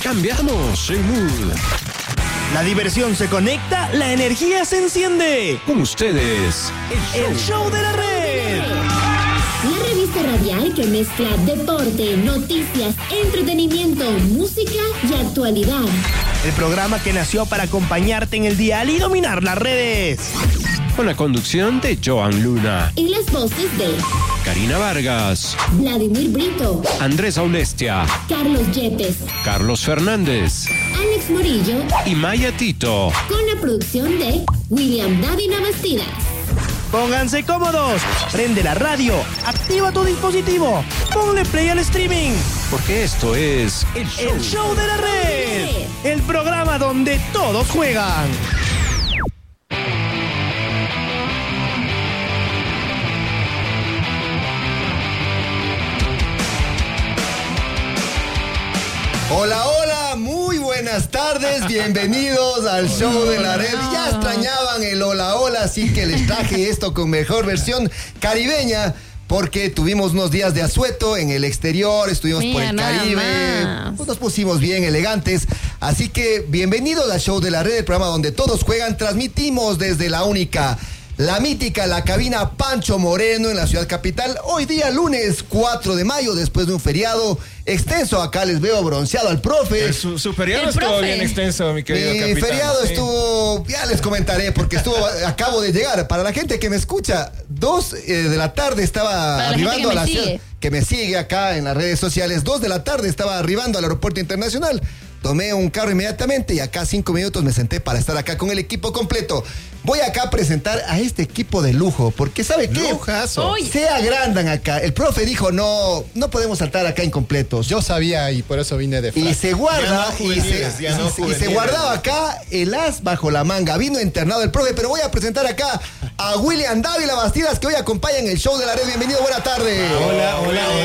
Cambiamos el mood. La diversión se conecta, la energía se enciende. Con ustedes, el show de la red. La revista radial que mezcla deporte, noticias, entretenimiento, música y actualidad. El programa que nació para acompañarte en el dial y dominar las redes. Con la conducción de Joan Luna. Y las voces de Karina Vargas, Vladimir Brito, Andrés Aulestia, Carlos Yepes, Carlos Fernández, Alex Morillo y Maya Tito. Con la producción de William Dávila Bastidas. Pónganse cómodos, prende la radio, activa tu dispositivo, ponle play al streaming. Porque esto es el show de la red. El programa donde todos juegan. Hola, hola, muy buenas tardes, bienvenidos al show de la red. Ya extrañaban el hola, hola, así que les traje esto con mejor versión caribeña, porque tuvimos unos días de asueto en el exterior, estuvimos por el Caribe, pues nos pusimos bien elegantes. Así que bienvenidos al show de la red, el programa donde todos juegan. Transmitimos desde la única, la mítica, la cabina Pancho Moreno en la ciudad capital. Hoy día lunes 4 de mayo, después de un feriado extenso. Acá les veo bronceado al profe. Su feriado estuvo bien extenso, mi querido capitán. Mi feriado estuvo, ya les comentaré, porque acabo de llegar. Para la gente que me escucha, 2 de la tarde estaba arribando a la ciudad, que me sigue acá en las redes sociales. 2 de la tarde estaba arribando al aeropuerto internacional. Tomé un carro inmediatamente y acá 5 minutos me senté para estar acá con el equipo completo. Voy acá a presentar a este equipo de lujo, porque ¿sabe qué? Lujazo. Se agrandan acá. El profe dijo, no podemos saltar acá incompletos. Yo sabía y por eso vine de frente. Y se guarda, y se guardaba acá el as bajo la manga. Vino internado el profe, pero voy a presentar acá a William Dávila Bastidas, que hoy acompaña en el show de la red. Bienvenido, buena tarde. Hola.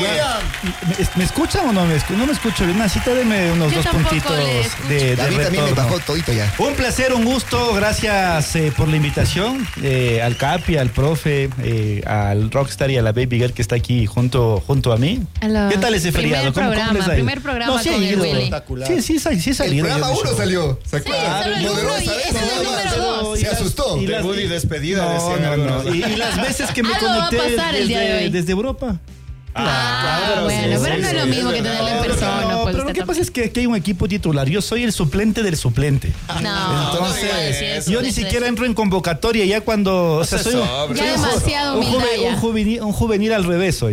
¿Me escuchan o no me escuchan? No me escucho bien. Así deme unos dos puntitos de David también me bajó todito ya. Un placer, un gusto. Gracias por la invitación. Al Capi, al profe, al Rockstar y a la Baby Girl que está aquí junto a mí. Hello. ¿Qué tal ese feriado? Primer programa con el Willy. Sí salió. El programa 1 salió. Sí, solo el 1 y ese es el número 2. Se asustó. Y las despedida no. Y las veces que me conecté desde Europa. Claro, bueno, pero no es lo mismo que tenerlo en persona. Pero lo que pasa es que aquí hay un equipo titular. Yo soy el suplente del suplente. Entonces, yo ni siquiera entro en convocatoria ya cuando... O sea, soy demasiado humildad. un juvenil al revés soy.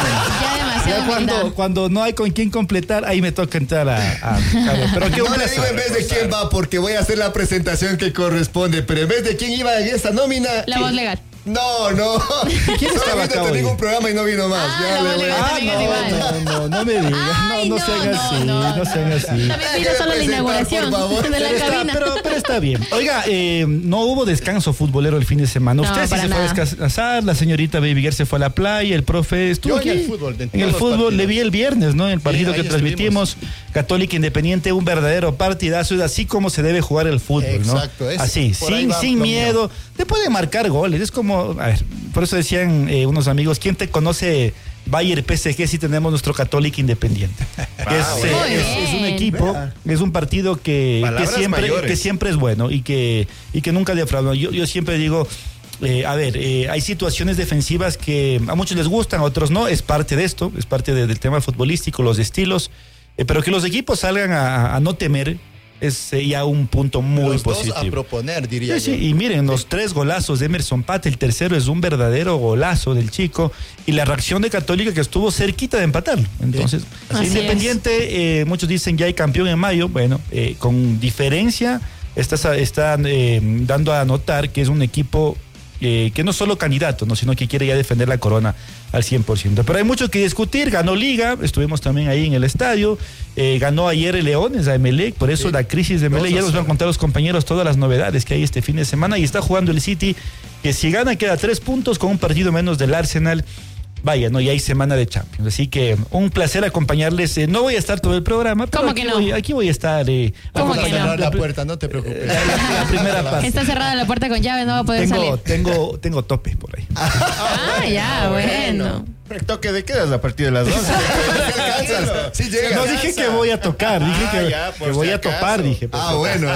Ya demasiado cuando no hay con quién completar, ahí me toca entrar a pero no le digo en vez de quién va, porque voy a hacer la presentación que corresponde, pero en vez de quién iba en esta nómina... La voz legal. No. ¿Quién estaba acá hoy? Ningún programa y no vino más. No me digas. No sean así. No sean así. También vino solo la inauguración de la cabina. Pero está bien. Oiga, no hubo descanso futbolero el fin de semana. Usted sí se fue a descansar, la señorita Baby Girl se fue a la playa, el profe estuvo aquí. En el fútbol le vi el viernes, ¿no? En el partido que transmitimos, Católica Independiente, un verdadero partidazo, es así como se debe jugar el fútbol, ¿no? Exacto. Así, sin miedo. Te puede marcar goles, es como, a ver, por eso decían unos amigos, ¿quién te conoce Bayern PSG si tenemos nuestro Católica Independiente? Es un equipo, es un partido que siempre es bueno y que nunca defrauda. Yo siempre digo, hay situaciones defensivas que a muchos les gustan, a otros no, es parte de esto, es parte del tema futbolístico, los estilos, pero que los equipos salgan a no temer es ya un punto muy positivo. A proponer, diría yo. Sí, y miren, los 3 golazos de Emerson Pate, el tercero es un verdadero golazo del chico, y la reacción de Católica que estuvo cerquita de empatarlo. Entonces, Independiente, muchos dicen ya hay campeón en mayo, bueno, con diferencia están dando a notar que es un equipo que no solo candidato, ¿no? Sino que quiere ya defender la corona al 100%. Pero hay mucho que discutir. Ganó Liga, estuvimos también ahí en el estadio, ganó ayer el Leones a Emelec, por eso la crisis de Emelec, ya nos van a contar los compañeros todas las novedades que hay este fin de semana, y está jugando el City, que si gana queda 3 puntos con un partido menos del Arsenal. Vaya, no, ya hay semana de Champions, así que un placer acompañarles. No voy a estar todo el programa, pero aquí voy a estar. ¿Cómo que no? Cerrar la puerta, no te preocupes. La primera parte. Está cerrada la puerta con llave, no va a poder salir. Tengo tope por ahí. Ya, bueno. Toque de quedas a partir de las 12. Sí llegas. No dije que voy a tocar, dije ya, por que voy si a topar, acaso. dije. Ah, bueno.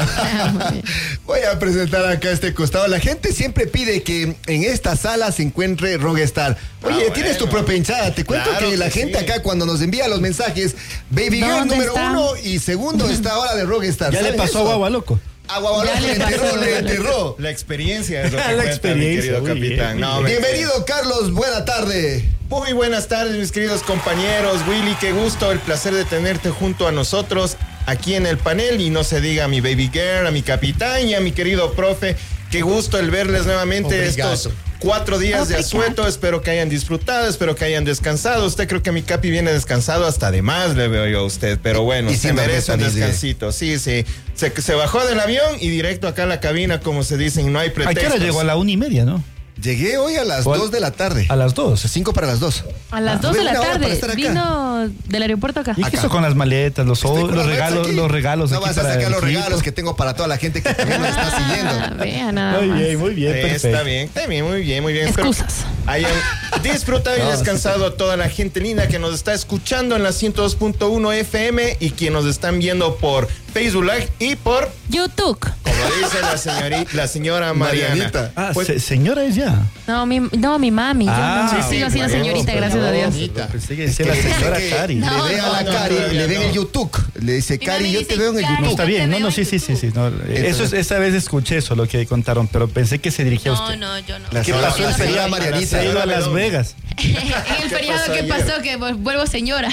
Voy a presentar acá este costado. La gente siempre pide que en esta sala se encuentre Rockstar. Oye, tienes tu propia hinchada. Te cuento Claro que la que gente sí. acá cuando nos envía los mensajes, Baby Girl ¿Dónde número está? 1 y segundo está ahora de Rockstar. Ya le ¿Sabes pasó a eso? Guagua Loco. A Guagua Loco Ya le pasó, le enterró. La experiencia es lo que La cuenta, experiencia, mi querido muy capitán. bien, No, muy Bienvenido, Carlos. Buena tarde. Muy buenas tardes, mis queridos compañeros. Willy, qué gusto, el placer de tenerte junto a nosotros aquí en el panel. Y no se diga a mi baby girl, a mi capitán y a mi querido profe. Qué gusto el verles nuevamente Obrigado. estos 4 días de asueto. Espero que hayan disfrutado, espero que hayan descansado. Usted creo que mi capi viene descansado hasta de más, le veo yo a usted. Pero bueno, Y se sin merece un dormir, descansito. Sí. Se bajó del avión y directo acá a la cabina, como se dicen, no hay ¿A qué pretextos. hora llegó? A la 1:30, ¿no? Llegué hoy a las ¿Cuál? 2 de la tarde. A las 2. 5 para las 2. A las 2 de la Una hora para tarde. estar acá. Vino del aeropuerto acá. ¿Y qué hizo con las maletas, los Estoy con la regalos, bolsa aquí. los regalos No aquí vas a para sacar el los equipo? regalos que tengo para toda la gente que también nos está Ah, siguiendo. vea nada más. Muy bien, perfecto. Está bien, muy bien. Espero Excusas. hayan disfrutado y descansado a toda la gente linda que nos está escuchando en la 102.1 FM y quienes nos están viendo por Facebook Live y por, YouTube. como dice la señora Mariana. Marianita. Ah, Pues, señora es ya. No, mi mami. Ah, Yo no, sí, sigo siendo bueno, señorita, gracias a Dios. bonita. Pensé que decía la señora que Cari. No, le ve a la no, Cari, todavía le ve en el no. YouTube. Le dice, Mi Cari, mami yo dice, te veo en el Cari. No, YouTube. está bien, Te no, veo sí. en No, eso es, esa vez escuché eso, lo que contaron, pero pensé que se dirigía a usted. No, yo no. La ¿Qué señora- pasó la el señora feriado? Marianita. Se ha ido a Las Vegas. En el feriado, pasó ¿qué ayer? pasó? Que vuelvo señora.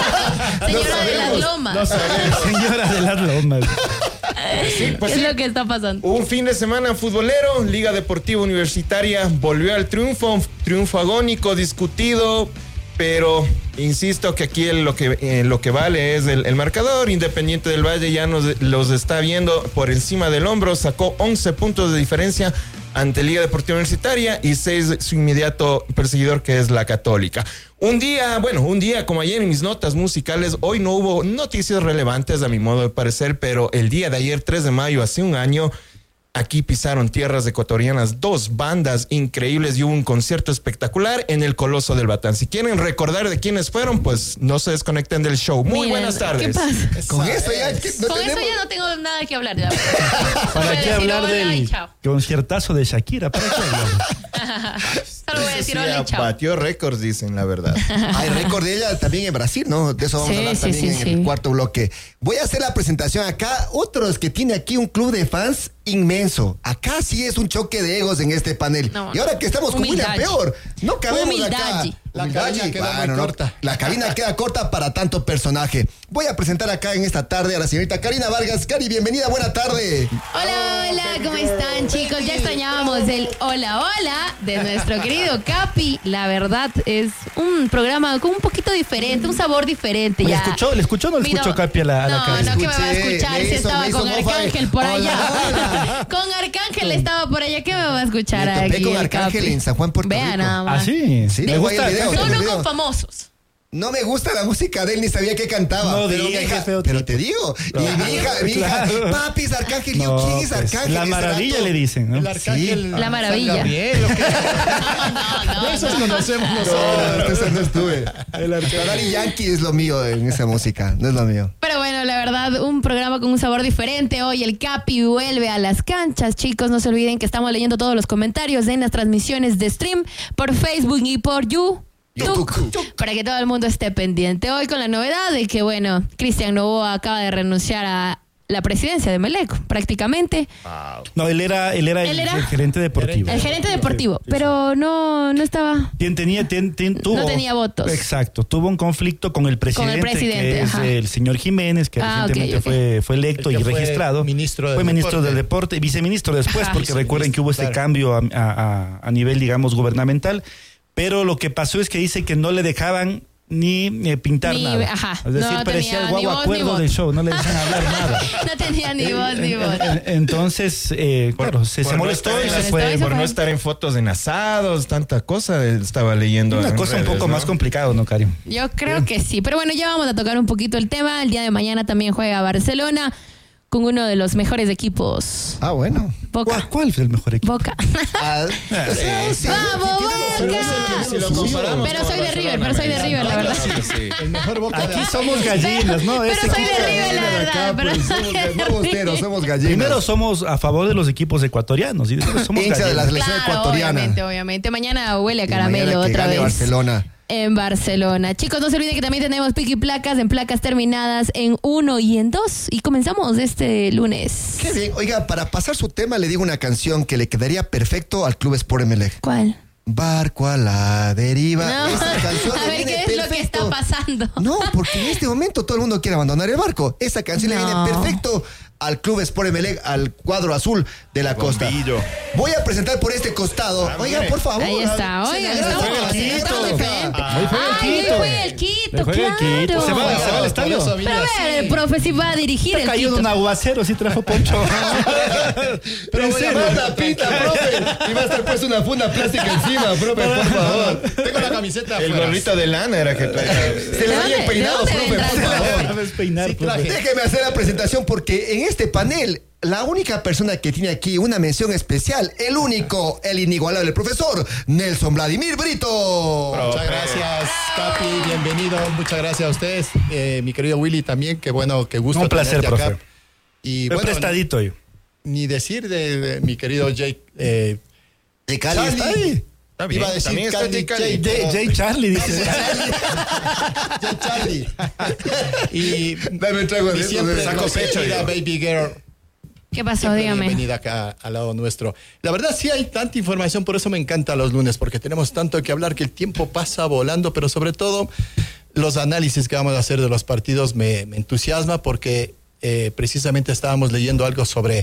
Señora de las lomas. Señora de las lomas. pues ¿Qué sí. es lo que está pasando? Un fin de semana futbolero, Liga Deportiva Universitaria volvió al triunfo agónico, discutido, pero insisto que aquí lo que vale es el marcador. Independiente del Valle ya los está viendo por encima del hombro, sacó 11 puntos de diferencia ante Liga Deportiva Universitaria y 6 de su inmediato perseguidor, que es la Católica. Un día como ayer en mis notas musicales, hoy no hubo noticias relevantes a mi modo de parecer, pero el día de ayer, 3 de mayo, hace un año, aquí pisaron tierras ecuatorianas 2 bandas increíbles y hubo un concierto espectacular en el Coloso del Batán. Si quieren recordar de quiénes fueron, pues no se desconecten del show. Muy Miren, buenas tardes. ¿Qué pasa? Con eso ya no Con eso tenemos- ya no tengo nada que hablar. Ya. ¿Para Voy a qué decir hablar hola y del chao. conciertazo de Shakira? ¿Para qué hablar? Solo voy a decir Sí, hola y chao. batió récords, dicen la verdad. Hay récord de ella también en Brasil, ¿no? De eso vamos Sí, a hablar sí, también sí, en el sí. cuarto bloque. Voy a hacer la presentación acá. Otros que tiene aquí un club de fans inmenso. Acá sí es un choque de egos en este panel. No, y ahora que estamos con William, humildad. peor. No cabemos Humildad. acá. La Humildad, cabina queda muy bueno, no. corta. La cabina queda corta para tanto personaje. Voy a presentar acá en esta tarde a la señorita Karina Vargas. Cari, bienvenida, buena tarde. Hola, ¿cómo están, chicos? Ya extrañábamos el hola de nuestro querido Capi. La verdad es un programa con un poquito diferente, un sabor diferente. ¿Le Ya. escuchó o no le escuchó Capi a la No, Cari? no, que me va a Escuché, escuchar me si hizo- estaba me hizo con mofa. Arcángel por allá. Hola. Con Arcángel estaba por allá, ¿qué me va a escuchar Me topé aquí con el Arcángel Capi? en San Juan, Puerto Vea Rico. nada Ah, más. sí. Sí, ¿Le tengo ahí el gusta? video. Solo video. con famosos. No me gusta la música de él, ni sabía que cantaba. No pero diga mi hija, que feo pero tipo. te digo. Y mi hija, Claro. papi es Arcángel. Y yo, No, ¿quién es pues, Arcángel? la Ese maravilla rato. le dicen, ¿no? El Arcángel. La maravilla. San Gabriel, ¿o qué? No. Esos conocemos No, nosotros. eso no estuve. Daddy Yankee es lo mío en esa música, no es lo mío. Pero bueno, la verdad, un programa con un sabor diferente. Hoy el Capi vuelve a las canchas. Chicos, no se olviden que estamos leyendo todos los comentarios en las transmisiones de stream por Facebook y por YouTube. Para que todo el mundo esté pendiente. Hoy con la novedad de que, bueno, Cristian Novoa acaba de renunciar a la presidencia de Meleco, prácticamente. No, él era el gerente deportivo. El gerente deportivo, pero no estaba... Tuvo, No tenía votos. Exacto, tuvo un conflicto con el presidente, que es ajá. el señor Jiménez, que Ah, recientemente ok. fue electo El y que fue registrado. ministro del fue ministro deporte. del deporte y viceministro después, Ajá. porque recuerden que hubo este Claro. cambio a nivel, digamos, gubernamental. Pero lo que pasó es que dice que no le dejaban ni pintar Ni- nada. ajá, Es decir, no parecía tenía el ni guagua voz, acuerdo ni del voto. show, no le dejan hablar nada. No tenía ni voz ni voz. Entonces, claro, se molestó y se fue. y se Por no fue. estar en fotos en asados, tanta cosa, estaba leyendo. Una en cosa un redes, poco ¿no? más complicada, ¿no, Karim? Yo creo que sí. Pero bueno, ya vamos a tocar un poquito el tema. El día de mañana también juega Barcelona con uno de los mejores equipos. Ah, bueno. Boca. ¿Cuál es el mejor equipo? Boca. Sí. ¡Vamos, Boca! Si lo comparamos Pero con soy de River, Barcelona, la verdad. Sí. El mejor Boca. Aquí somos gallinas, ¿no? Pero Ese soy equipo- de River, la verdad. Pero soy de No bosteros, River. somos gallinas. Primero somos a favor de los equipos ecuatorianos y después somos Hincha de la gallinas. selección Claro, ecuatoriana. obviamente. Mañana huele a Y mañana caramelo que otra gane vez. Barcelona. En Barcelona. Chicos, no se olviden que también tenemos pick y placas en placas terminadas en 1 y en 2. Y comenzamos este lunes. Qué bien. Oiga, para pasar su tema le digo una canción que le quedaría perfecto al Club Sport Emelec. ¿Cuál? Barco a la deriva. No. Esa canción A le ver, viene ¿qué es lo que perfecto. está pasando? No, porque en este momento todo el mundo quiere abandonar el barco. Esa canción le No. viene perfecto al Club Sport Emelec, al cuadro azul de la costa. Bombillo. Voy a presentar por este costado. Oiga, por favor. Ahí está. Se Oigan, le agrada, estamos se le agrada. diferente. Hoy juega el Ay, Quito. hoy juega el Quito, Hoy juega el Quito. claro. Se va al estadio. Pero a ver, el profe sí va a dirigir el Cayó Quito. un aguacero, sí trajo Poncho. Pero ¿En voy a serio? dar la pinta, profe. Y va a estar puesta una funda plástica encima, profe, por favor. Tengo la camiseta El afuera. gorrito de lana era que traía. Se le vaya el peinado, ¿De dónde profe, vendrá por el favor. Sabes peinar, profe. Déjeme hacer la presentación porque en este panel, la única persona que tiene aquí una mención especial, el único, el inigualable profesor, Nelson Vladimir Brito. Muchas gracias, Capi, bienvenido. Muchas gracias a ustedes. Mi querido Willy también, qué bueno, qué gusto. Un placer, tenerte acá. profe. Y Estoy bueno, prestadito yo. ni decir de mi querido Jake. ¿De Cali está ahí? Está bien, Iba a decir también está Candy Cali. Jake. Jay Charlie dice. Jake Charlie. Y Dame un trago de y eso, siempre de saco nos pecho, querida yo. Baby Girl. ¿Qué pasó? Siempre Dígame. bienvenida acá al lado nuestro. La verdad sí hay tanta información, por eso me encanta los lunes, porque tenemos tanto que hablar que el tiempo pasa volando, pero sobre todo los análisis que vamos a hacer de los partidos me entusiasma porque precisamente estábamos leyendo algo sobre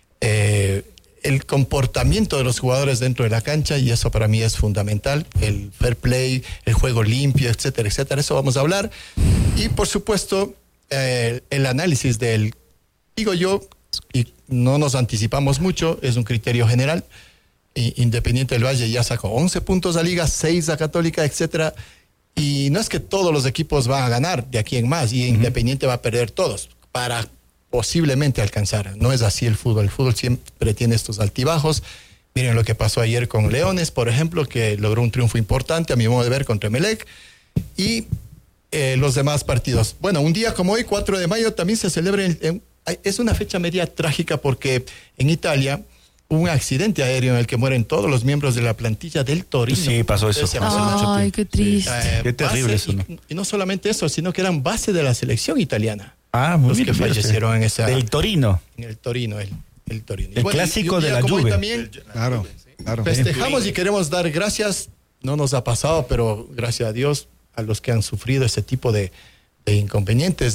el comportamiento de los jugadores dentro de la cancha y eso para mí es fundamental, el fair play, el juego limpio, etcétera, etcétera. Eso vamos a hablar. Y por supuesto, el análisis del, digo yo, y no nos anticipamos mucho, es un criterio general. Independiente del Valle ya sacó 11 puntos a Liga, 6 a Católica, etcétera. Y no es que todos los equipos van a ganar de aquí en más y Independiente va a perder todos para posiblemente alcanzar. No es así el fútbol. El fútbol siempre tiene estos altibajos. Miren lo que pasó ayer con Leones, por ejemplo, que logró un triunfo importante, a mi modo de ver, contra Emelec. Y los demás partidos. Bueno, un día como hoy, 4 de mayo, también se celebra... es una fecha media trágica porque en Italia hubo un accidente aéreo en el que mueren todos los miembros de la plantilla del Torino. Sí, pasó eso. Hace mucho Ay, tiempo. qué triste. Qué terrible Base, eso, ¿no? y no solamente eso, sino que eran base de la selección italiana. Ah, muy Los bien. que fallecieron en esa... Del Torino. En el Torino, el Torino. El Y clásico y un de día la como hoy Juve. También Claro, claro. festejamos y queremos dar gracias, no nos ha pasado, pero gracias a Dios, a los que han sufrido ese tipo de inconvenientes,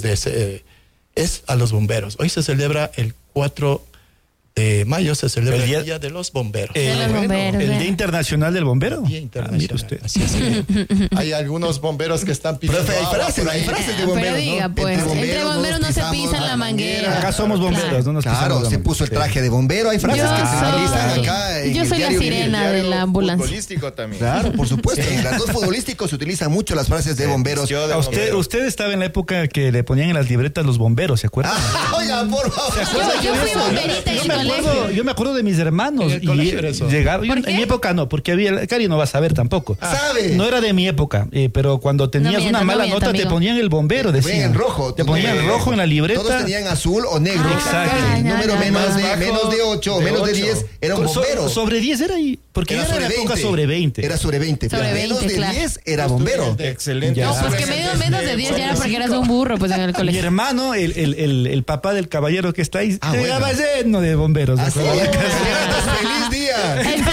es a los bomberos. Hoy se celebra el 4 de mayo, se celebra El el día- día de los bomberos. De los bomberos, El vea. Día Internacional del Bombero. Día Ah, internacional. mire usted. Así es que hay algunos bomberos que están pidiendo Profe, hay agua frases, por ahí. hay frases de Pero bomberos, diga, ¿no? pues, entre bomberos no se pisamos pisan la manguera. Acá somos bomberos, Claro. no nos pisamos Claro, la se mano. puso el traje de bombero. Hay frases Yo que se soy- utilizan acá en yo el soy la diario sirena vivir. de la ambulancia. Futbolístico también. Claro, por supuesto. En las dos futbolísticos se utilizan mucho las frases de bomberos. Yo de A usted, bombero. usted estaba en la época que le ponían en las libretas los bomberos, ¿se acuerda? Oiga, por favor. Yo fui bomberita en el colegio. Yo me acuerdo de mis hermanos En el colegio era eso. llegaron. ¿Por En qué? mi época no, porque había. Cari no va a saber tampoco. ¿Sabe? No era de mi época, pero cuando tenías mienta, una no mala mienta, nota te amigo. ponían el bombero, Ven decían. en rojo. Te ponían rojo en la libreta. Todos tenían azul o negro. Exacto. El número Ay, menos, no, de, no. menos de 8 o De menos de 8. 10 era un bombero. Sobre 10 era ahí. Porque era la época sobre 20. Era sobre 20. Sobre pero menos 20, de claro. 10 era bombero. Excelente. Ya. No, pues que menos de 10 ya era porque eras un burro, pues en el Mi colegio. hermano, el papá del caballero que está ahí, Ah, llegaba bueno. lleno de bomberos. ¿se Así acuerda? ¡Feliz día! ¿En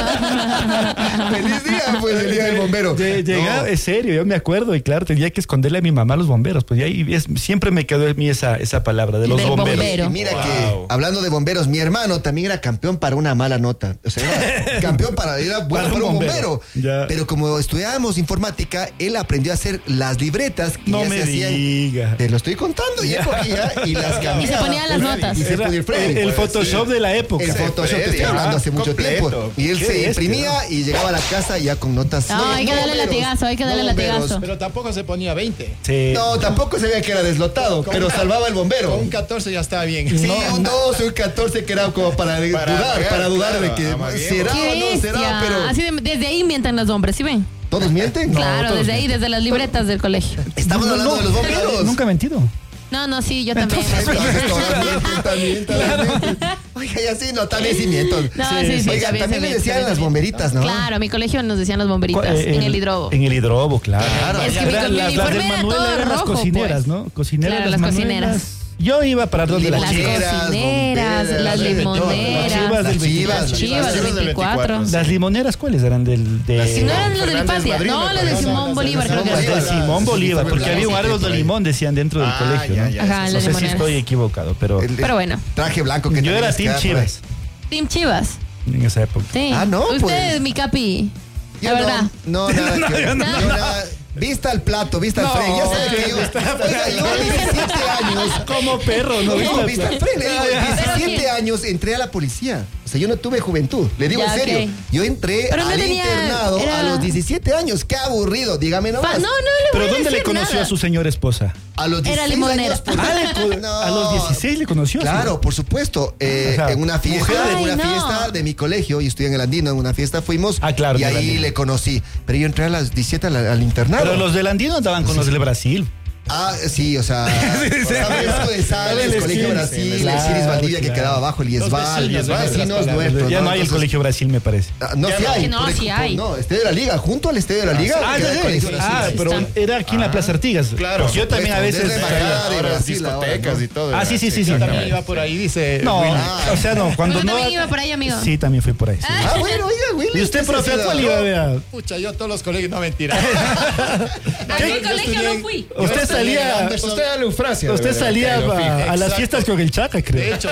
serio? ¡Feliz día! Pues el día del bombero. Llegaba, No. es serio, yo me acuerdo, y claro, tenía que esconderle a mi mamá a los bomberos. Pues ya siempre me quedó en mí esa palabra de los Del bomberos. bombero. Y mira que, hablando de bomberos, mi hermano también era campeón para una mala nota. O sea, era campeón era bueno para un bombero. Ya. Pero como estudiábamos informática, él aprendió a hacer las libretas que No ya me se hacían. diga. Te lo estoy contando, y él cogía y las cambiaba. Y se ponía las notas. Y se Era ponía el Photoshop de la época. El Photoshop, te estoy Freddy, hablando hace mucho completo. tiempo. Y él Qué se bestia, imprimía y llegaba a la casa ya con notas. No, hay que darle latigazo, hay que darle latigazo. Pero tampoco se ponía 20. Sí. No, tampoco se veía que era deslotado, pero salvaba el bombero. Con un 14 ya estaba bien. Sí, un 12, un 14 que era como para dudar de que será o no será, pero... Así desde ahí mientan los hombres, ¿sí ven? ¿Todos mienten? Claro, desde ahí, desde las libretas del colegio. Estamos hablando de los bomberos. Nunca he mentido. No, sí, yo también. También. Oiga, ya sí, no, también sí miento. No, sí, Oiga, también me decían las bomberitas, ¿no? Claro, a mi colegio nos decían las bomberitas en el hidrobo. En el hidrobo, claro. Es que mi Las uniforme del era Manuel todo eran las rojo, cocineras, pues. ¿no? Cocineras, Claro, las las Manuelas. cocineras. Yo iba para donde Las las chivas. cocineras, las limoneras, Las las chivas del 24. Las limoneras, ¿cuáles eran? Si no eran las de Fernández Hipatia, Madrid, no, me las de parece. Simón Bolívar, creo que Las de era. Simón Bolívar, porque había un árbol de limón, decían, dentro del colegio, ¿no? Ajá, No las sé si limoneras. estoy equivocado, pero Pero bueno. Traje blanco que yo también era les Team queda por ahí. Chivas Team Chivas. en esa época. Sí. Ah, no, Usted, pues. mi capi. Yo La verdad. No, nada que ver. Yo nada. Vista al plato, vista al frente. Ya sabe que yo, oiga, yo 17 años. Como perro, ¿no? No, vista al frente. Le digo, ¿Pero 17 qué? años entré a la policía. O sea, yo no tuve juventud. Le digo Ya, en serio. ok. Yo entré Pero no al tenía- internado era- a los 17 años. Qué aburrido, dígame nomás. No le ¿Pero voy a dónde le decir conoció nada. a su señora esposa? A los 16 Era limonera. años. pues, no. A los 16 le conoció. Claro, por supuesto. sea, En una fiesta, mujer. Ay, no. fiesta de mi colegio, y estoy en el Andino, en una fiesta fuimos. Ah, claro, y en el ahí Andino. le conocí. Pero yo entré a las 17 al internado. Pero los del Andino andaban con los del Brasil. Ah, sí, o sea, Francisco de Sales, El Colegio Ciris, Brasil, el claro, Ciris Valdivia que claro. quedaba abajo, el Yesval, vecinos, vecinos ¿no? nuestros. Ya no hay el Entonces, Colegio Brasil, me parece. No, sí hay. No, sí hay. No, Estadio de la Liga, junto al Estadio de la Liga. queda el Colegio Brasil. pero era aquí en la Plaza Artigas. Claro. Porque yo también a veces... Desde Embajada de Ahora Brasil, ahora, discotecas ¿no? y todo. Ah, sí. Yo también iba por ahí, dice. No, Willy. o sea, no, cuando Yo no... también iba por ahí, amigo. Sí, también fui por ahí. sí. Ah, bueno, oiga, Willy. ¿Y usted, profe, a cuál iba? Vea? Pucha, yo todos los colegios, no mentira. ¿A qué colegio no fui? Usted salía... Usted a la Eufrasia. Usted salía Cairo, a las Exacto. fiestas con el Chaca, De creo. hecho,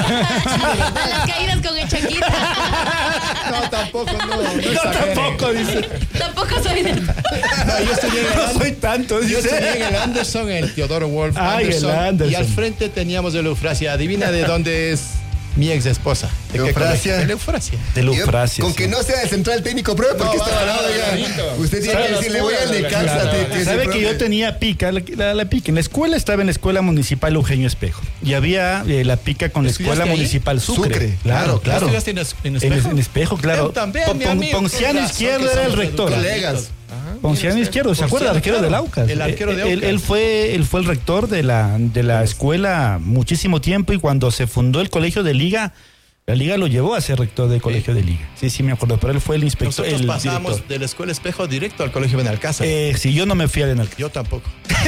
A las caídas con el Chaquita. no, tampoco, no No, exageren. tampoco, dice. Tampoco soy de... No, yo estudié en el No soy tanto, Yo estudié en dice. el Anderson, en el Teodoro Wolf Ay, el Anderson. Y al frente teníamos el Eufrasia. Adivina de dónde es mi ex esposa. ¿De qué Eufrasia. colegio? El Eufrasia. De Eufrasia. Con que no sea el central técnico, prueba porque No, estaba al lado, clarito. oiga. Usted tiene Sabe que las decirle, voy al puras, Necaxa. claro. ¿Sabe que yo tenía pica? La pica. En la escuela estaba en la escuela municipal Eugenio Espejo. Y había la pica con la ¿Estudiaste escuela ahí? municipal Sucre. Sucre, Claro, ¿Tú claro. estudiaste en Espejo? En Espejo, claro. También, mi amigo, Ponciano con razón Izquierdo que era el somos rector. Colegas. Ponciano Izquierdo, ¿se acuerda? Ponciano, Arquero del claro. Aucas. El arquero de Aucas. Él fue el rector de la escuela muchísimo tiempo y cuando se fundó el colegio de Liga, la Liga lo llevó a ser rector del colegio de Liga. Sí, me acuerdo, pero él fue el inspector. Nosotros el pasamos director. de la escuela Espejo directo al colegio Benalcázar. Sí, yo no me fui a Benalcázar. Yo tampoco.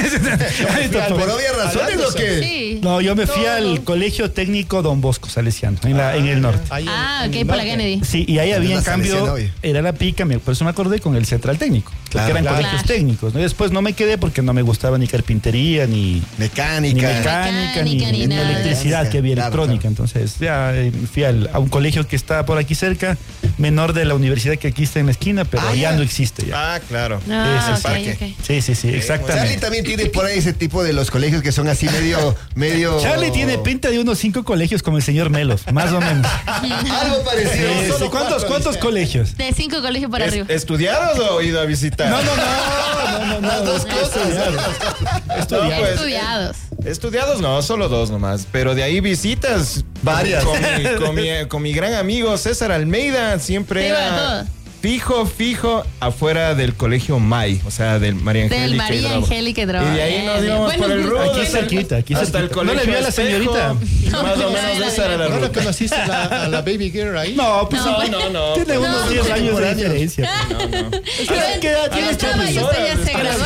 Por obvias razones, ¿o qué? Sí. No, yo me fui al colegio técnico Don Bosco Salesiano, en el norte. Ahí Ah, en ok, el por la norte. Kennedy. Sí, y ahí había en la cambio, Salesiana hoy. era la pica, por eso me acordé con el central técnico, porque Claro. eran Claro. colegios técnicos, ¿no? Y después no me quedé porque no me gustaba ni carpintería, ni Mecánica. mecánica, ni ni nada. electricidad, que había Claro, electrónica. Entonces ya fui a un colegio que está por aquí cerca, menor de la universidad que aquí está en la esquina, pero ya no existe ya. Ah, claro. Ah, Ese ok, parque. ok. Sí, Charlie exactamente. también tiene por ahí ese tipo de los colegios que son así medio... Charlie tiene pinta de unos 5 colegios como el señor Melos, más o menos. Algo parecido. Sí, solo ¿Cuántos cuatro, colegios? De 5 colegios para arriba. ¿Estudiados o ido a visitar? No. Las dos cosas. No, pues, Estudiados. Estudiados no, solo 2 nomás. Pero de ahí visitas. Varias. Con mi gran amigo César Almeida, siempre Sí, bueno, era todo. fijo afuera del colegio May, o sea, del María Angélica. Del María Hidrobo. Angélica Hidrobo. Y de ahí nos íbamos Bueno, por el Rudo. Aquí cerquita, aquí hasta cerquita. el colegio. ¿No le vio a la Espejo. señorita? Más o menos esa era la ¿No lo ruta. conociste a la baby girl ahí? No, pues No. tiene unos 10 años de diferencia. ¿Qué edad tiene Yo estaba y usted ya se grabó.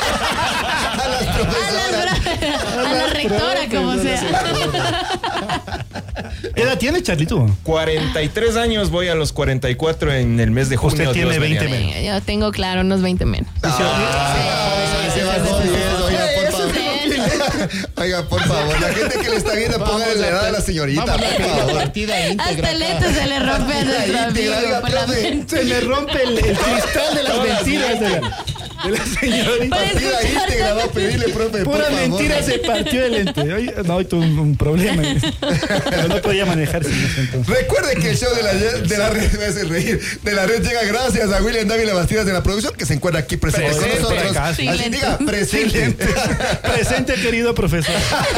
A las profesoras. A la rectora, como sea. ¿Qué edad tiene Charlie tú? 43 años, voy a los 44 en el mes de junio. Usted tiene Dios 20 mediante. menos. Yo tengo, claro, unos 20 menos. Se bajó 10, oiga, por favor. Oiga, por favor, la gente que le está viendo, póngale la edad a la señorita, Vamos a por pedir la favor. partida íntegra Hasta el acá. lente se le rompe a nuestro Íntegra, amigo oiga, por la profe. mente. Se le rompe el cristal de las mentiras. de la señorita. Partida íntegra va a pedirle, profe. Pura por favor. mentira, se partió el ente. Hoy tuve un problema. Pero no podía manejar sin eso entonces. Recuerde que el show de la red me hace reír. De la red llega gracias a William Dávila Bastidas de la producción, que se encuentra aquí presente con nosotros. Acaso. Así diga, presente. Presente, querido profesor.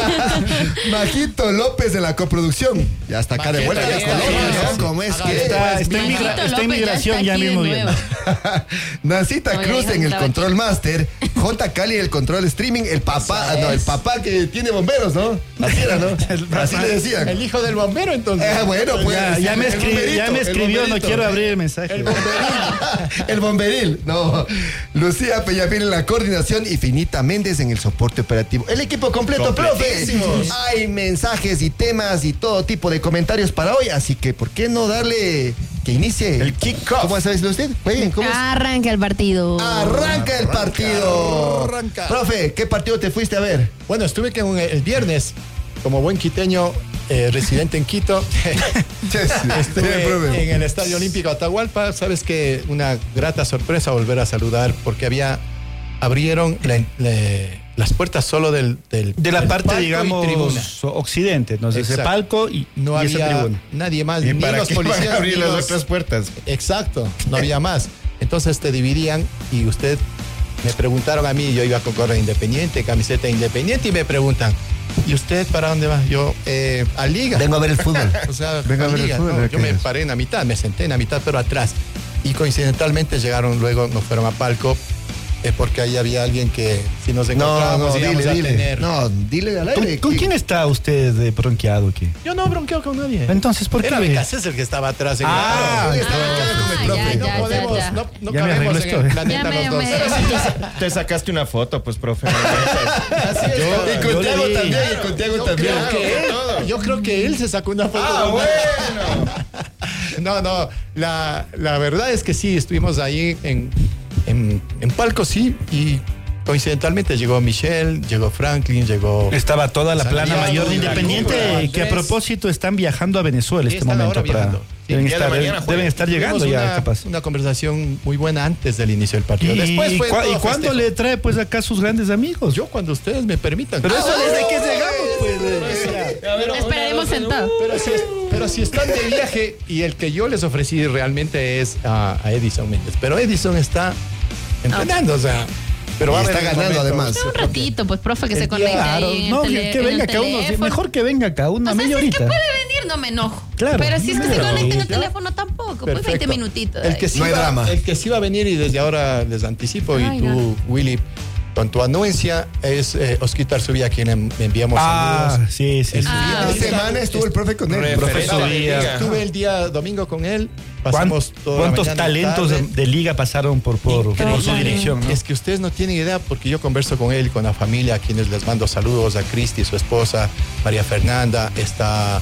Majito López de la coproducción. Ya está acá de vuelta. Majito, Ya ya está, está. ¿no? ¿Cómo es que? Está en Majito López migración ya ya está mismo aquí de viene. nuevo. Nancita No, ya Cruz dijo en que el estaba control master, J. Cali en el control streaming, el papá, no, el papá que tiene bomberos, ¿no? Así era, ¿no? Así le decían. El hijo del bombero, entonces. Bueno, pues. Ya me el bomberito, escribió, el no bomberito. quiero abrir el mensaje. El bomberil, no. Lucía Peñafil en la coordinación y Finita Méndez en el soporte operativo. El equipo completo, profe. Completísimos. Hay mensajes y temas y todo tipo de comentarios para hoy, así que ¿por qué no darle que inicie El kick-off. ¿Cómo sabe usted? Jueguen, ¿cómo es? Arranca el partido. Arranca el partido. arranca. Profe, ¿qué partido te fuiste a ver? Bueno, estuve el viernes, como buen quiteño, residente en Quito. Estuve en el Estadio Olímpico Atahualpa. Sabes que una grata sorpresa volver a saludar porque abrieron las puertas solo de la parte, digamos, occidente. Entonces, ese Exacto. palco y No y esa había tribuna. nadie más, ¿Y ni para los qué van policías, a abrir ni las los- otras puertas? Exacto, no había más. Entonces te dividían y usted me preguntaron a mí, yo iba con gorra Independiente, camiseta Independiente y me preguntan, ¿y usted para dónde va? Yo, a Liga. Vengo a ver el fútbol. O sea, Vengo a ver el Liga, fútbol, no, ¿qué yo me es? paré en la mitad, me senté en la mitad, pero atrás. Y coincidentalmente llegaron luego, nos fueron a palco, porque ahí había alguien que si nos No, encontrábamos íbamos a dile. tener. No, dile al aire. ¿Con quién está usted bronqueado aquí? Yo no bronqueo con nadie. Entonces, ¿por qué? Era Becasés el que estaba atrás en Ah, el Yo estaba acá con el profe. No podemos, no Ya me cabemos arregló en esto, el ¿eh? planeta Ya me- los dos. me- Te sacaste una foto, pues, profe. Así es, Y con Yo Tiago le di. también, y con Tiago también. yo creo que él se sacó una foto. Ah, bueno. No, la verdad es que sí, estuvimos ahí en palco, sí, y coincidentalmente llegó Michelle, llegó Franklin, llegó... Estaba toda la plana Santiago, mayor de Jacobo, Independiente, Andrés. que a propósito están viajando a Venezuela Sí, este están momento. ahora viajando. Sí, Deben el día de mañana juegan. estar llegando Tuvimos ya, una, capaz. una conversación muy buena antes del inicio del partido. Después fue todo ¿Y cuándo festejo. le trae pues acá sus grandes amigos? Yo cuando ustedes me permitan. Pero eso desde que llegamos, pues. Esperaremos sentados. Pero si están de viaje y el que yo les ofrecí realmente es a Edison Méndez. Pero Edison está entrenando, o sea. Pero Y va a está haber un ganando, momento- además. Un ratito, pues, profe, que se conecte Claro, ahí en no, el tele- que en venga el acá uno, teléfono. mejor que venga acá una O sea, media si es que horita. puede venir, no me enojo. Claro. Pero si es que se Claro. conecta en el ¿Ya? teléfono tampoco, pues Perfecto. 20 minutitos. de El ahí. que, sí No hay va, drama. el que sí va a venir y desde ahora les anticipo Ay, y tú, no. Willy, con tu anuencia es Osquitar Subía a quien enviamos saludos. Sí, sí. Es- Ah, Esta semana estuvo el profe con él. Referente. Profesor No, Díaz. diga. Estuve el día domingo con él. Pasamos toda la ¿Cuántos mañana y talentos tarde. de liga pasaron por su Increíble. dirección? ¿no? Es que ustedes no tienen idea porque yo converso con él, con la familia, a quienes les mando saludos, a Cristi, su esposa, María Fernanda, está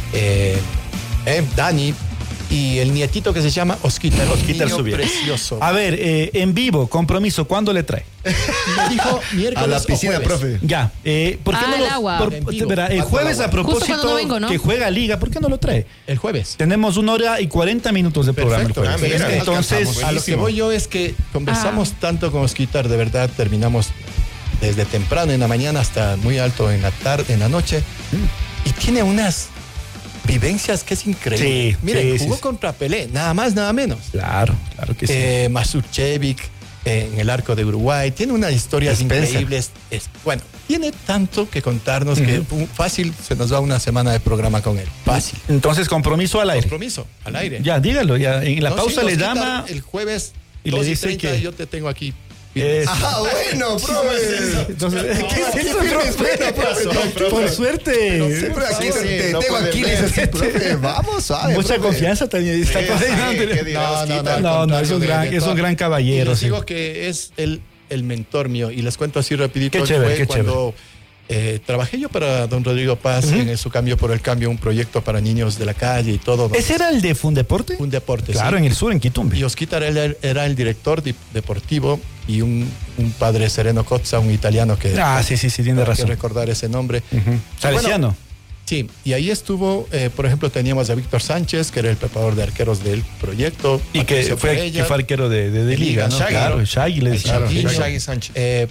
Dani y el nietito que se llama Osquitar. Osquitar Niño Subía. precioso. A ver, en vivo, compromiso, ¿cuándo le trae? Me dijo miércoles A la o piscina, jueves. profe. Ya, ¿por qué Ah, no el lo agua. En vivo. verá, el Bajo jueves el a agua. Justo propósito cuando no vengo, ¿no? que juega Liga, ¿por qué no lo trae? El jueves. Tenemos 1 hora y 40 minutos de programa el Perfecto. jueves. Ah, mira, Entonces, alcanzamos. A lo que voy yo es que conversamos tanto con Osquitar, de verdad, terminamos desde temprano en la mañana hasta muy alto en la tarde, en la noche, y tiene unas vivencias que es increíble. Sí, Miren, sí, jugó sí. contra Pelé, nada más, nada menos. claro que sí. Masuchevic en el arco de Uruguay, tiene unas historias Spencer. increíbles. Bueno, tiene tanto que contarnos que fácil se nos va una semana de programa con él. Fácil. Entonces, compromiso al aire. Compromiso, al aire. Ya, dígalo, ya. En la No, pausa sí, le Osquitar, llama. el jueves y le 2:30, dice que- yo te tengo aquí. Ah, bueno, profe. Entonces, ¿qué es ¿Qué eso, firmes, profe? bueno, profe? Por suerte. Siempre aquí Sí, te no tengo puede aquí, ver. dice, profe. Vamos, suave. Mucha profe. confianza también está Sí, coordinando. ¿qué dirá Osquitar? No, es un gran caballero. Y les sí. digo que es el mentor mío. Y les cuento así rapidito. Qué chévere, fue qué cuando trabajé yo para don Rodrigo Paz en su Cambio por el Cambio, un proyecto para niños de la calle y todo. ¿Ese era el de Fundeporte? Un deporte. Claro, sí. en el sur, en Quitumbe. Y Osquitar era el director deportivo y un padre Sereno Cozza, un italiano que... Sí, tiene hay que razón. recordar ese nombre. Salesiano. Sí, y ahí estuvo, por ejemplo, teníamos a Víctor Sánchez, que era el preparador de arqueros del proyecto. Y que fue arquero de Liga, ¿no? Shaggy, Claro, ¿no? Shaggy le decía. Claro, Shaggy Sánchez.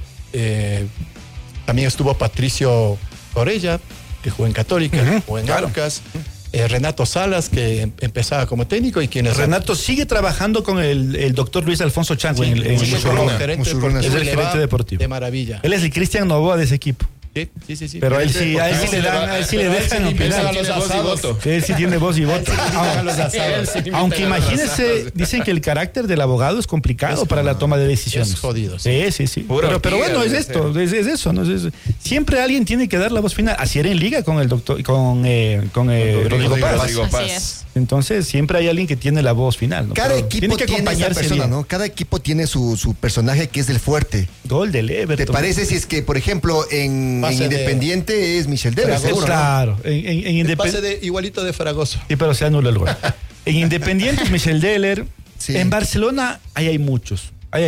También estuvo Patricio Orella, que jugó en Católica, jugó en Aucas. Renato Salas, que empezaba como técnico y quien es... Renato sigue trabajando con el doctor Luis Alfonso Chango en Muchurruna. Es el gerente deportivo. De maravilla. Él es el Cristian Novoa de ese equipo. Sí. Pero a él sí le dejan opinar. Él sí tiene voz y voto. Aunque imagínese, dicen que el carácter del abogado es complicado para la toma de decisiones. Es jodido. Sí. Pero bueno, es esto, es eso, ¿no? Siempre alguien tiene que dar la voz final. Así era en Liga con el doctor, con Rodrigo Paz. Entonces siempre hay alguien que tiene la voz final, ¿no? Cada Pero equipo tiene esa persona, ¿no? Cada equipo tiene su personaje que es el fuerte. Gol del Everton. ¿Te parece si es que, por ejemplo, en Independiente es Michel Deller, seguro? Claro, ¿no? en Independiente. Igualito de Fragoso. Sí, pero se anula el gol. En Independiente es Michel Deller. Sí. En Barcelona hay muchos.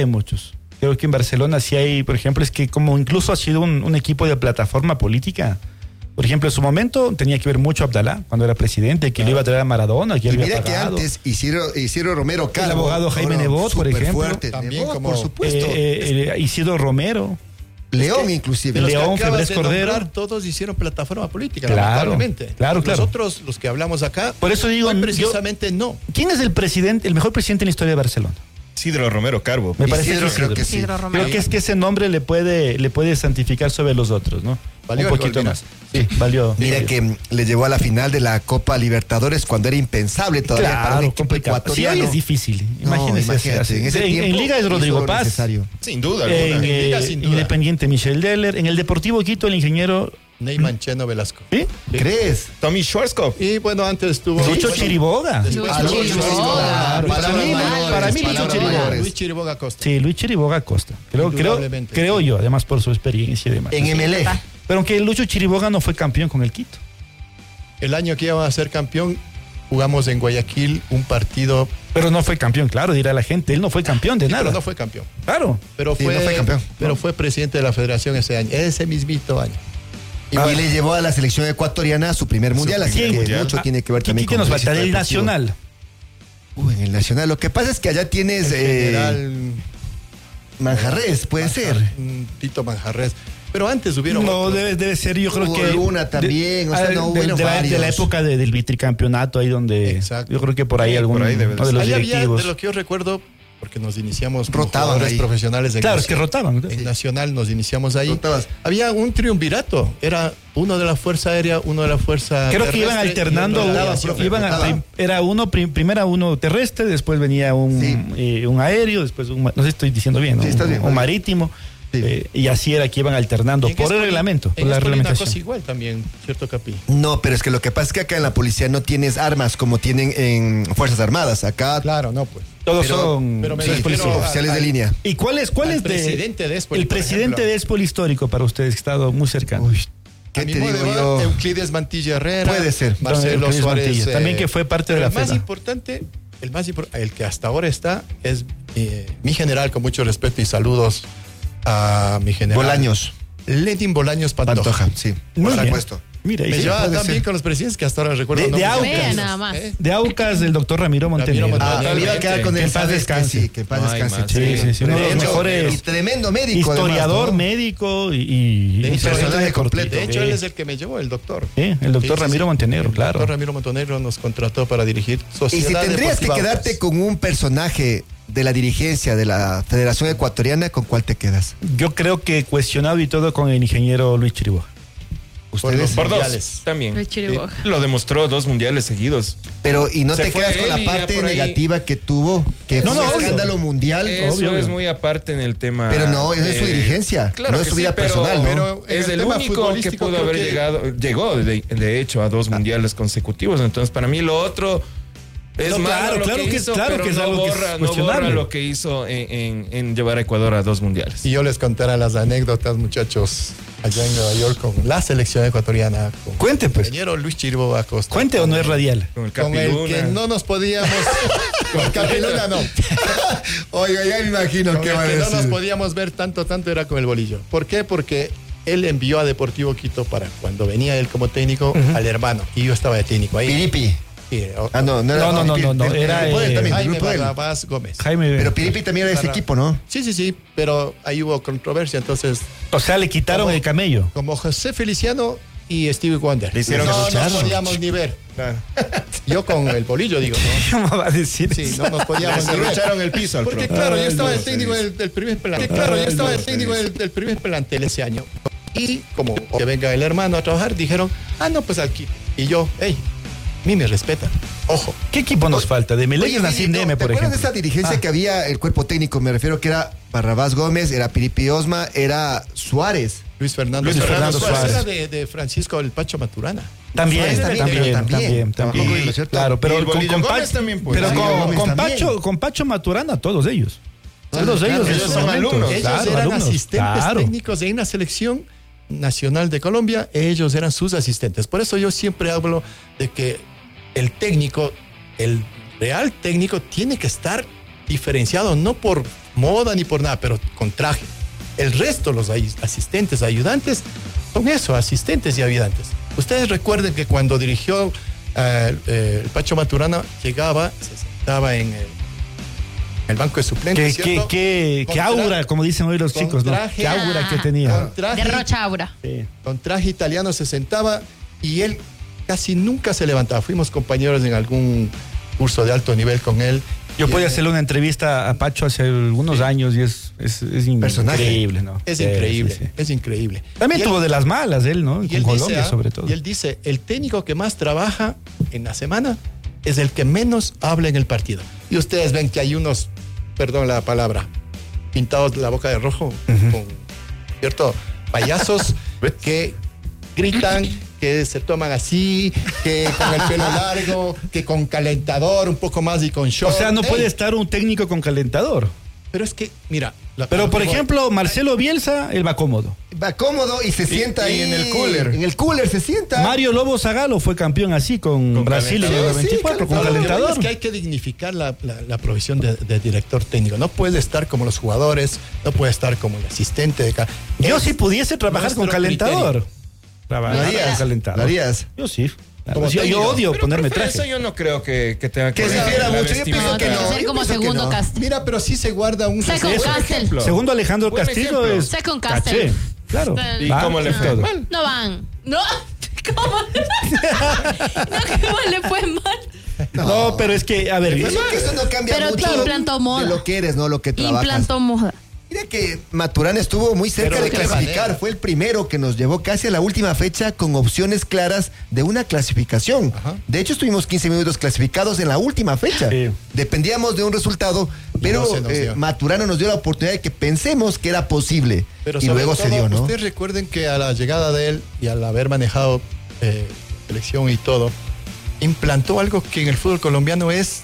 Creo que en Barcelona sí hay, por ejemplo, es que como incluso ha sido un equipo de plataforma política. Por ejemplo, en su momento tenía que ver mucho Abdalá, cuando era presidente, que le iba a traer a Maradona, que y él mira había que pagado. antes Isidro Romero Calvo, el abogado Jaime Nebot, por ejemplo. Fuerte. También Nebot, como, por supuesto. Isidro Romero. León, inclusive. Los que León, acabas Febres de Cordero. nombrar, todos hicieron plataforma política, Claro, lamentablemente. claro. Nosotros, los que hablamos acá, Por eso digo, precisamente no. ¿Quién es el mejor presidente en la historia de Barcelona? Isidro Romero Carbo. Me parece Isidro, que creo que sí. Isidro Romero. Creo que es que ese nombre le puede santificar sobre los otros, ¿no? Valió un el poquito gol, más. Sí, valió. Mira valió. que le llevó a la final de la Copa Libertadores cuando era impensable todavía para un Claro, equipo complicado. Sí, hoy ecuatoriano. es difícil. No, Imagínese. imagínate, en ese tiempo en Liga es Rodrigo hizo lo Paz. necesario. Sin duda En alguna. Liga, sin duda. Independiente Michel Deller. En el Deportivo Quito el ingeniero. Neyman Cheno Velasco. ¿Sí? ¿Crees? Tommy Schwarzkopf. Y bueno, antes estuvo... Lucho Chiriboga. Después Lucho Lucho Chiriboga. Chiriboga. Para mí Lucho Chiriboga. Luis Chiriboga Costa. Sí, Luis Chiriboga Costa. Indudablemente. Creo yo, además por su experiencia y demás. En MLE. Pero aunque Lucho Chiriboga no fue campeón con el Quito. El año que íbamos a ser campeón, jugamos en Guayaquil un partido... Pero no fue campeón, claro, dirá la gente. Él no fue campeón de Sí, nada. pero no fue campeón. Claro. Pero Sí, no fue campeón. Pero fue presidente de la federación ese año, ese mismito año. Y le llevó a la selección ecuatoriana a su primer mundial, así ¿Quién? que Mundial. mucho tiene que ver también ¿Qué con nos el falta? éxito El deportivo. Nacional. En el Nacional. Lo que pasa es que allá tienes General Manjarres, puede ser. Tito Manjarres. Pero antes hubieron No, otros. debe ser, yo creo Hubo que. Luna también, o sea, no, hubieron de la varios. época del vitricampeonato, ahí donde. Exacto. Yo creo que por ahí Sí, algún por ahí debe de uno de los Ahí había, directivos. de lo que yo recuerdo, porque nos iniciamos como Rotaban jugadores ahí. profesionales en Claro, es que rotaban. En Nacional nos iniciamos ahí. Rotabas. Había un triunvirato. Era uno de la Fuerza Aérea, uno de la Fuerza Creo que iban Terrestre y alternando. otro de la rotaba, aviación. profe, rotaba. Era uno, primero uno terrestre, después venía un aéreo, después no sé si estoy diciendo bien, ¿no? Sí, estás bien, un marítimo. Sí. Y así era que iban alternando Y en por el Espolina- reglamento, por en la Espolina reglamentación. cosa igual también, ¿cierto, Capi? No, pero es que lo que pasa es que acá en la policía no tienes armas como tienen en Fuerzas Armadas. Acá Claro, no, pues. Todos pero- son pero me sí, refiero policías, oficiales de línea. ¿Y cuál es al de presidente de Espoli, el por presidente ejemplo. de Espoli histórico para ustedes que ha estado muy cercano? Uy, ¿qué A mi te modo de digo ver, yo? Euclides Mantilla Herrera. Puede ser. Marcelo Euclides Suárez. Mantilla, también que fue parte de pero la el más FEDA. importante, el que hasta ahora está, es mi general, con mucho respeto y saludos a mi general. Bolaños. Lenin Bolaños Pantoja. Pantoja, sí. Muy Por bien. supuesto. Mira, y Me sí, llevaba puede tan ser. bien con los presidentes que hasta ahora recuerdo De nombres. Aucas. Vea nada más. de Aucas del doctor Ramiro Montenegro. Montenegro. Me iba a quedar con Que él. en paz sabes que descanse. sí, que en paz No hay descanse. más. Sí, uno de los De hecho, mejores. y tremendo médico. Historiador, además, ¿no? médico y De hecho, personaje él- completo. De hecho, él es el que me llevó, el doctor. Sí, el doctor Ramiro Montenegro, El claro. doctor Ramiro Montenegro nos contrató para dirigir Y Sociedad si tendrías que Deportiva quedarte Aucas. con un personaje de la dirigencia de la Federación Ecuatoriana, ¿con cuál te quedas? Yo creo que cuestionado y todo con el ingeniero Luis Chiriboga. Ustedes. Por dos, mundiales. también. Luis Chiriboga. Lo demostró 2 mundiales seguidos. Pero, ¿y no Se te fue quedas con él la y ya parte por ahí- negativa que tuvo? Que No, fue no, un obvio. escándalo mundial. Eso obvio. es muy aparte en el tema. Pero no, eso es su dirigencia, no es que su vida pero- personal, ¿no? Pero en es el el tema único que futbolístico pudo creo haber que- llegó de hecho a 2 mundiales consecutivos. Entonces, para mí lo otro es No, malo claro, lo que hizo, claro pero que es no algo que es borra cuestionable. lo que hizo en llevar a Ecuador a 2 mundiales. Y yo les contaré las anécdotas, muchachos, allá en Nueva York con la selección ecuatoriana. Con Cuente, pues. el ingeniero Luis Chiriboga Acosta. Cuente o no es radial. Con el Con el Capiluna. que no nos podíamos... con Capiluna no. Oiga, ya me imagino Con qué el va a que no nos decir. podíamos ver tanto era con el bolillo. ¿Por qué? Porque él envió a Deportivo Quito para cuando venía él como técnico al hermano y yo estaba de técnico ahí. Piripi. Sí, No, era Jaime Barrabás Gómez. Pero Piripi también era de ese equipo, ¿no? Sí, pero ahí hubo controversia, entonces... O sea, le quitaron el camello. Como José Feliciano y Stevie Wonder. Le hicieron no escuchar. nos podíamos ni ver. Claro. Yo con el bolillo digo, ¿no? ¿Cómo va a decir Sí, eso? no nos podíamos Se ni ver. echaron el piso al Porque profe. claro, yo estaba Ay, el técnico no, del primer plantel. Claro, yo estaba el técnico del primer plantel ese año. Y como que venga el hermano a trabajar, dijeron, no, pues aquí. Y yo, hey, a mí me respetan. Ojo. ¿Qué equipo nos falta? De Melec y Nacim Neme, por ¿Te acuerdas ejemplo. de esa dirigencia que había el cuerpo técnico? Me refiero que era Barrabás Gómez, era Piripi Osma, era Suárez. Luis Fernando Suárez. Era de Francisco el Pacho Maturana. También. Trabajó con él, ¿no es cierto? Claro, Y pero el Bolillo Gómez Pacho, también, pues. pero Sí, Gómez con también. Pacho Maturana, todos ellos. Todos claro, ellos, en ellos su son momento. alumnos. Ellos Claro, eran alumnos. asistentes Claro. técnicos en la selección nacional de Colombia. Ellos eran sus asistentes. Por eso yo siempre hablo de que el técnico, el real técnico, tiene que estar diferenciado, no por moda ni por nada, pero con traje. El resto, los asistentes, ayudantes, son eso, asistentes y ayudantes. Ustedes recuerden que cuando dirigió el Pacho Maturana, llegaba, se sentaba en el banco de suplentes. ¿cierto? Qué aura, como dicen hoy los con chicos, ¿no? traje. Qué aura que tenía. Con traje, Derrocha aura. Sí. con traje italiano se sentaba y él casi nunca se levantaba. Fuimos compañeros en algún curso de alto nivel con él. Yo Y podía él- hacerle una entrevista a Pacho hace algunos años y es Personaje. increíble, ¿no? Es Sí, increíble, sí, sí. es increíble. También Y él- tuvo de las malas él, ¿no? y Con él Colombia dice, sobre todo. Y él dice, el técnico que más trabaja en la semana es el que menos habla en el partido. Y ustedes ven que hay unos, perdón la palabra, pintados la boca de rojo, con, ¿cierto? Payasos que gritan, que se toman así, que con el pelo largo, que con calentador un poco más y con O short. sea, no Ey, puede estar un técnico con calentador. Pero es que, mira. Pero, por ejemplo, Marcelo Bielsa, él va cómodo. Va cómodo y se sienta y ahí en el cooler. En el cooler se sienta. Mario Lobo Zagalo fue campeón así con Brasil en el calentador. 94, con Lo que digo calentador. es que hay que dignificar la profesión de director técnico. No puede estar como los jugadores, no puede estar como el asistente de cada. Yo Es si pudiese trabajar con nuestro calentador. criterio. Trabajar ¿Lo con harías? calentador. ¿Lo harías? Yo sí. Como Yo técnico. odio Pero, ponerme profe, traje. eso yo no creo que tenga que Que se ver viera con la mucho. Yo pienso vestimenta. que no. Ser yo como pienso que segundo no. Castel. Mira, pero sí se guarda un Second respeto. Castle. ejemplo. Segundo Alejandro Buen Castillo ejemplo. es Second Castle. caché. Claro. ¿Y Va, cómo le es fue? todo. Mal. No van. No. ¿Cómo? No, ¿cómo le fue mal? No, pero es que, a ver, Pienso que eso no cambia Pero mucho te implantó moda. de lo que eres, no lo que trabajas. Implantó moda. Mira que Maturana estuvo muy cerca Pero de de qué clasificar. manera. Fue el primero que nos llevó casi a la última fecha con opciones claras de una clasificación. Ajá. De hecho, estuvimos 15 minutos clasificados en la última fecha. Sí. Dependíamos de un resultado, pero no se nos dio. Maturana nos dio la oportunidad de que pensemos que era posible. Pero Y sobre luego todo, se dio, ¿no? Ustedes recuerden que a la llegada de él y al haber manejado selección y todo, implantó algo que en el fútbol colombiano es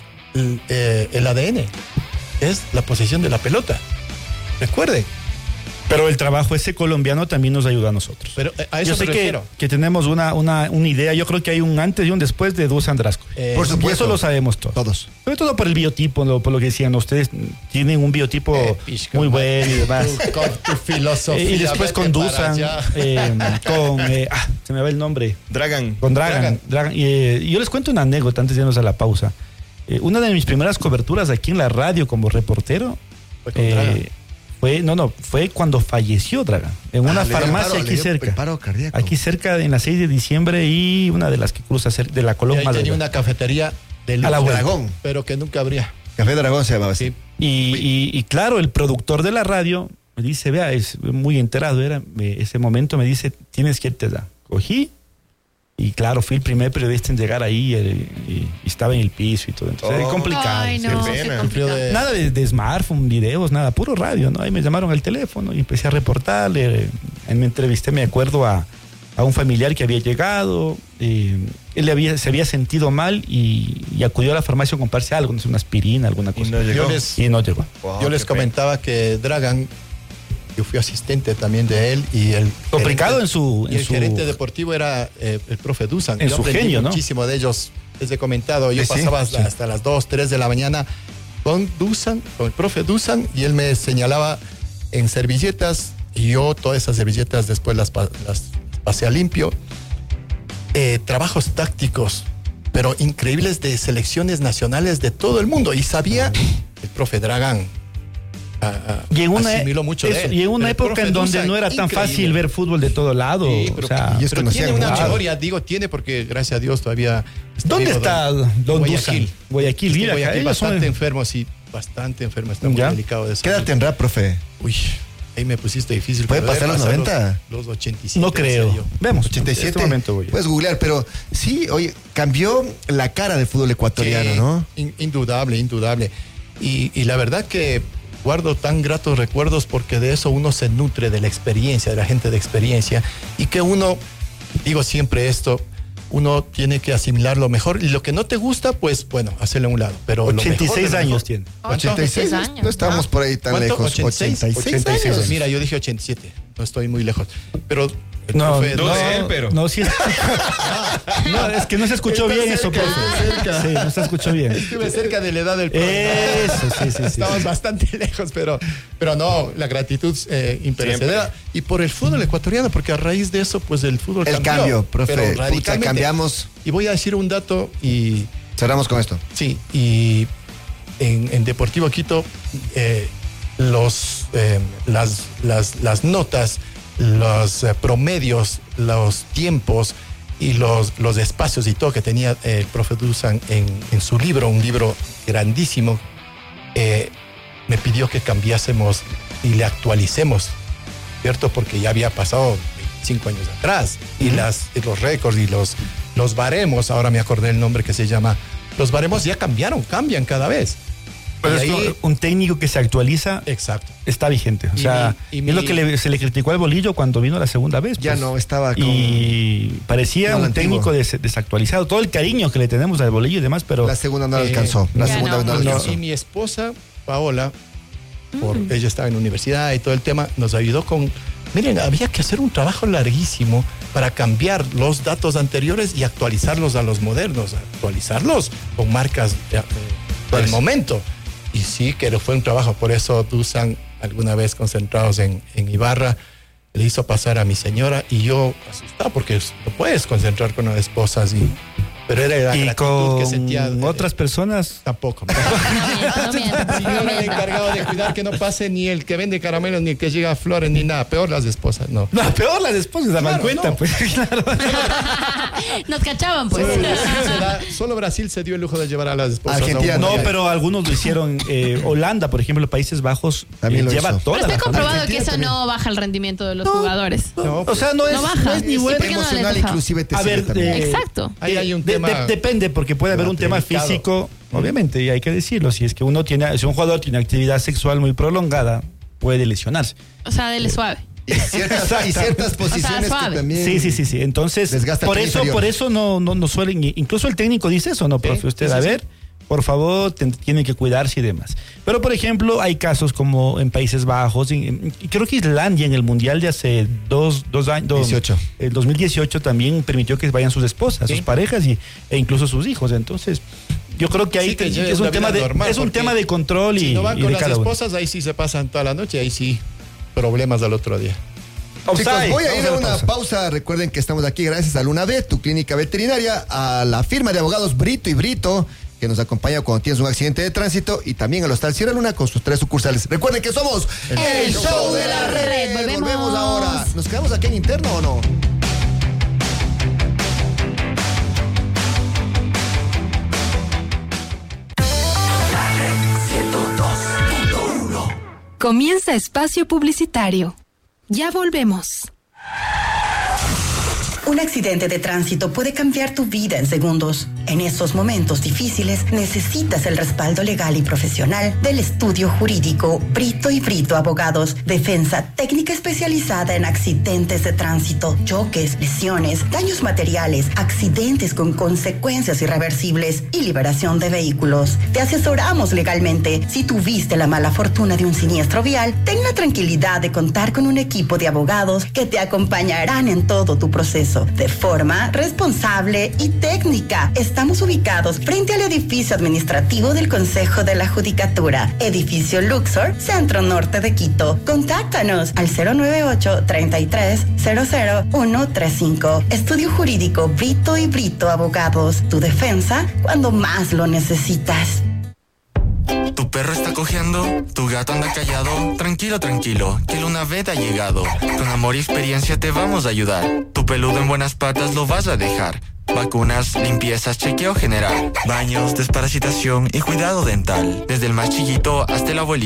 el ADN, es la posesión de la pelota. Recuerden. pero el trabajo ese colombiano también nos ayuda a nosotros. Pero a eso Yo sé me refiero. que tenemos una idea, yo creo que hay un antes y un después de Dusan Drasco. Por Y supuesto. eso lo sabemos todos. Todos. Sobre todo por el biotipo, ¿no? Por lo que decían, ustedes tienen un biotipo Pisco, muy man. bueno y demás. Con tu filosofía. Y después vete con para Dusan, allá. se me va el nombre. Dragan. Con Dragan. Y yo les cuento una anécdota antes de irnos a la pausa. Una de mis primeras coberturas aquí en la radio como reportero Fue con Dragan. fue cuando falleció Dragan, en una Le dio farmacia paro, aquí le dio cerca. paro cardíaco. Aquí cerca, en la 6 de diciembre y una de las que cruza de la Y Colón ahí más tenía allá. una cafetería de A la lujo, vuelta. Dragón. pero que nunca abría. Café Dragón se llamaba así. Sí. Y claro, el productor de la radio me dice, vea, es muy enterado, ese momento me dice, tienes que irte allá. Cogí y claro, fui el primer periodista en llegar ahí y estaba en el piso y todo. Entonces era complicado. Ay, sí. no, qué qué pena. complicado. Nada de smartphone, videos, nada, puro radio, ¿no? Ahí me llamaron al teléfono y empecé a reportar. Me entrevisté, me acuerdo, a un familiar que había llegado. Él se había sentido mal y acudió a la farmacia a comprarse algo, no sé, una aspirina, alguna cosa. no llegó. Y no llegó. Yo les comentaba que Dragan, yo fui asistente también de él y el Complicado gerente- en su- y en el su- gerente deportivo era el profe Dusan. En Yo su aprendí genio, ¿no? muchísimo de ellos. Les he comentado, yo Sí, pasaba sí. hasta las 2, 3 de la mañana con Dusan, con el profe Dusan, y él me señalaba en servilletas y yo todas esas servilletas después las pasé a limpio. Trabajos tácticos, pero increíbles, de selecciones nacionales de todo el mundo. Y sabía el profe Dragán. Y en una, asimiló mucho de él. Y en una Pero época en donde no era tan increíble. fácil ver fútbol de todo lado. Sí, pero, o sea, pero tiene una memoria, tiene porque gracias a Dios todavía... ¿Dónde está Don Dusan? Guayaquil, mira, Guayaquil bastante son... enfermo, sí, bastante enfermo, está muy ¿Ya? delicado de eso. ¿Qué edad tendrá, profe? Uy, ahí me pusiste difícil. ¿Puede pero pasar debe los 90? Los 87. No creo. en serio. Vemos. 87. En este momento voy. Puedes googlear, pero sí, oye, cambió la cara del fútbol ecuatoriano, Sí, ¿no? Indudable. Y la verdad que guardo tan gratos recuerdos porque de eso uno se nutre, de la experiencia, de la gente de experiencia, y que uno, digo siempre esto, uno tiene que asimilarlo mejor, y lo que no te gusta, pues bueno, hacerlo a un lado. Pero 86 lo mejor, años tiene. 86 años. No estamos por ahí tan ¿Cuánto? lejos. 86 años. Mira, yo dije 87, no estoy muy lejos. Pero el No, profe- No de él, pero. No, sí. No, es que no se escuchó Está bien cerca, eso, profe. está cerca. Sí, no se escuchó bien. Estuve cerca de la edad del profe. Eso, sí. Estamos bastante lejos, pero no, la gratitud imperecedera. Y por el fútbol ecuatoriano, porque a raíz de eso, pues el fútbol El cambió. cambio, profe. Pero Pucha, radicalmente. cambiamos. Y voy a decir un dato y Cerramos con esto. sí, y en Deportivo Quito las notas, los promedios, los tiempos y los espacios y todo que tenía el profe Dusan en su libro, un libro grandísimo, me pidió que cambiásemos y le actualicemos, ¿cierto? Porque ya había pasado 25 años atrás y los récords y los baremos, ahora me acordé el nombre que se llama, los baremos ya cambian cada vez. Pero Y es ahí- un técnico que se actualiza Exacto. está vigente. O Y sea, mi- es lo que se le criticó al Bolillo cuando vino la segunda vez. Ya pues. no estaba con Y parecía con lo un técnico antiguo. desactualizado. Todo el cariño que le tenemos al Bolillo y demás, pero la segunda no la alcanzó. La ya segunda no. vez no la alcanzó. Y mi esposa, Paola, ella estaba en la universidad y todo el tema, nos ayudó con... Miren, había que hacer un trabajo larguísimo para cambiar los datos anteriores y actualizarlos a los modernos, actualizarlos con marcas del momento. Y sí, que fue un trabajo, por eso Dusan, alguna vez concentrados en Ibarra, le hizo pasar a mi señora y yo asustado porque no puedes concentrar con las esposas, pero era la y gratitud que sentía. con otras personas. Tampoco. No mientas, Si yo era el encargado de cuidar que no pase ni el que vende caramelos, ni el que llega a flores, ni nada. Peor las esposas, no. No, peor las esposas se daban Claro, cuenta, no. pues. Claro. Nos cachaban, pues. Solo Brasil se dio el lujo de llevar a las esposas. Argentina a un No, mundial. pero algunos lo hicieron. Holanda, por ejemplo, Países Bajos, También lo lleva hizo. toda Pero la está familia. comprobado que eso no baja el rendimiento de los jugadores. No, O sea, no es, No baja. no es ni Sí, bueno. ¿por qué no les Emocional deja? inclusive te A sirve ver, también. Exacto. ahí hay un tema. Depende, porque puede haber un tema delicado. físico, obviamente, y hay que decirlo. Si es que si un jugador tiene actividad sexual muy prolongada, puede lesionarse. O sea, dele suave. Y ciertas posiciones suave. que también. Sí. Entonces, Desgasta por el eso, inferior. por eso no suelen. Incluso el técnico dice eso, ¿no, profe? Usted, sí, a sí. ver, por favor, tienen que cuidarse y demás. Pero, por ejemplo, hay casos como en Países Bajos, y creo que Islandia en el Mundial de hace dos años. 18. El 2018 también permitió que vayan sus esposas, Sí. sus parejas e incluso sus hijos. Entonces, yo creo que ahí Sí, que es lleves un la tema vida de normal, es un porque tema de control Si y, no van y con de las cada uno. esposas, ahí sí se pasan toda la noche, ahí sí problemas al otro día. Chicos, voy a ir a Vamos una la pausa. Recuerden que estamos aquí gracias a Luna B, tu clínica veterinaria, a la firma de abogados Brito y Brito, que nos acompaña cuando tienes un accidente de tránsito, y también al Hostal Sierra Luna con sus 3 sucursales. Recuerden que somos el show de la red. Volvemos. Ahora. ¿Nos quedamos aquí en interno o no? Comienza espacio publicitario. Ya volvemos. Un accidente de tránsito puede cambiar tu vida en segundos. En esos momentos difíciles necesitas el respaldo legal y profesional del estudio jurídico Brito y Brito Abogados. Defensa técnica especializada en accidentes de tránsito, choques, lesiones, daños materiales, accidentes con consecuencias irreversibles y liberación de vehículos. Te asesoramos legalmente. Si tuviste la mala fortuna de un siniestro vial, ten la tranquilidad de contar con un equipo de abogados que te acompañarán en todo tu proceso. proceso de forma responsable y técnica. Estamos ubicados frente al edificio administrativo del Consejo de la Judicatura, edificio Luxor, Centro Norte de Quito. Contáctanos al 098-33-00135. Estudio Jurídico Brito y Brito Abogados. Tu defensa cuando más lo necesitas. ¿Tu perro está cojeando? ¿Tu gato anda callado? Tranquilo, tranquilo, que Lunavet ha llegado. Con amor y experiencia te vamos a ayudar. Tu peludo en buenas patas lo vas a dejar. Vacunas, limpiezas, chequeo general, baños, desparasitación y cuidado dental. Desde el más chiquito hasta el abuelito.